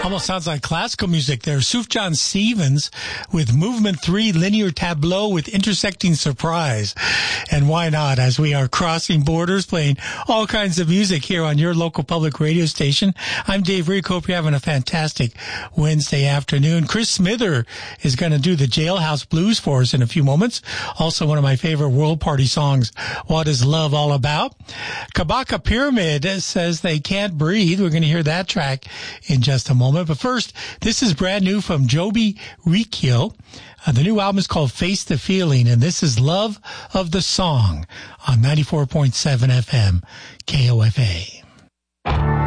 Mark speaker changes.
Speaker 1: Almost sounds like classical music there. Sufjan Stevens with Movement 3 Linear Tableau with Intersecting Surprise. And why not, as we are crossing borders, playing all kinds of music here on your local public radio station. I'm Dave Rick. Hope you're having a fantastic Wednesday afternoon. Chris Smither is going to do the Jailhouse Blues for us in a few moments. Also one of my favorite World Party songs, What Is Love All About? Kabaka Pyramid says They Can't Breathe. We're going to hear that track in just a moment. But first, this is brand new from Joby Riccio. The new album is called Face the Feeling, and this is Love of the Song on 94.7 FM KOFA.